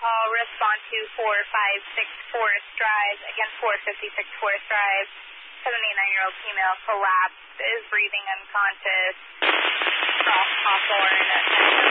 respond to 456 Forest Drive. Again, 456 Forest Drive. 79-year-old female collapsed, is breathing unconscious. Cross Hawthorne.